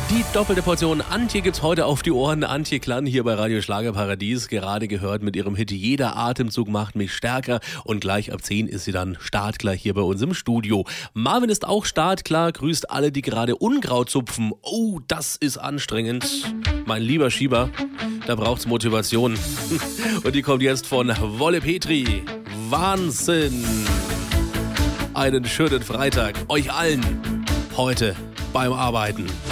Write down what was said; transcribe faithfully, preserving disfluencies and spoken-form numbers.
Die doppelte Portion Antje gibt's heute auf die Ohren. Antje Klann hier bei Radio Schlagerparadies, gerade gehört mit ihrem Hit Jeder Atemzug macht mich stärker. Und gleich ab zehn ist sie dann startklar hier bei uns im Studio. Marvin ist auch startklar, grüßt alle, die gerade Unkraut zupfen. Oh, das ist anstrengend. Mein lieber Schieber, da braucht's Motivation. Und die kommt jetzt von Wolle Petri. Wahnsinn. Einen schönen Freitag euch allen heute beim Arbeiten.